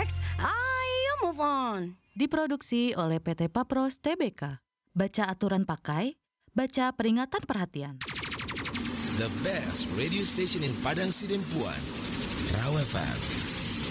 Relax, ayo move on. Diproduksi oleh PT Papros Tbk. Baca aturan pakai, baca peringatan perhatian. The best radio station in Padang Sidempuan, Raw FM.